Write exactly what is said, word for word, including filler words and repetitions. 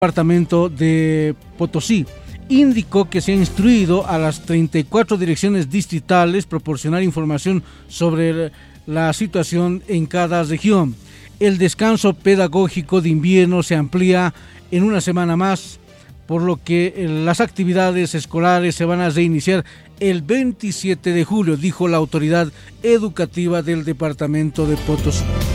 departamento de Potosí. Indicó que se ha instruido a las treinta y cuatro direcciones distritales proporcionar información sobre la situación en cada región. El descanso pedagógico de invierno se amplía en una semana más, por lo que las actividades escolares se van a reiniciar el veintisiete de julio, dijo la autoridad educativa del departamento de Potosí.